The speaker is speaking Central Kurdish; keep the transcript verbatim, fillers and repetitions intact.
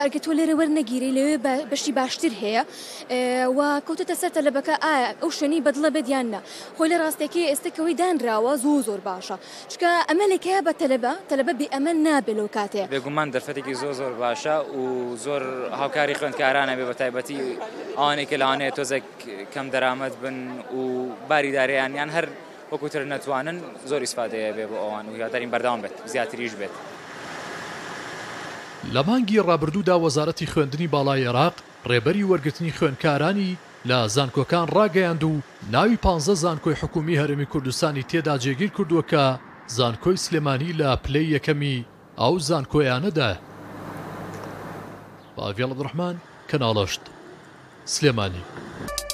ئەگە تۆ لێرە وەرنەگیری لەوێ بەشی باشتر هەیە و کەوتەتە سەر تەلەبەکە ئایا ئەو شوێنی بەدڵە بێت خۆی لە ڕاستێکی ئێستەکەوەی دانراوە زۆر زۆر باشە چکە ئەمەلێکەیە بە تەلەبە تەلەبە بێ ئەمە نابێت لەو کاتەیە بێگومان دەرفەتێکی زۆر زۆر باشە و زۆر هاوکاری خوێندکارانە بێ بە تایبەتی ئەوانێکی لەوانەیە تۆزێک کەم دەرامەت بن و باریداریان یان هەر وەکوتر نەتوانن زۆر ئیسفادەیە بێ بۆ ئەوان و هیوادارین بەردەوام بێت زیاتریش بێت. لە مانگی ڕابردوودا وەزارەتی خوێندنی باڵای عێراق ڕێبەری وەرگرتنی خوێندکارانی لە زانکۆکان ڕاگەیاند و ناوی پانزە زانکۆی حکوومی هەرێمی کوردستانی تێدا جێگیر کردووە کە زانکۆی سلێمانی لە پلەی یەکەمی ئەو زانکۆیانەدا. باڤێڵ عەبدوڕەحمان، کەناڵەشت، سلێمانی.